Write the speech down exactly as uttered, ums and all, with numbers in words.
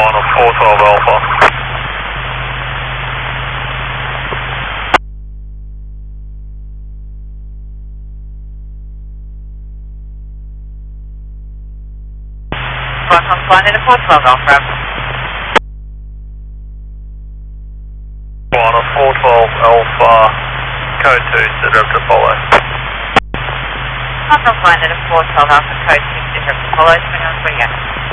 one of four twelve Alpha. Welcome, flying in a four twelve Alpha. one of four twelve Alpha, code two, sit up to follow. Welcome, flying in a four twelve Alpha, code two, sit up to follow, twenty-one twenty-eight.